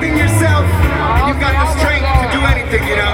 believe in yourself, and you've got the strength to do anything, you know?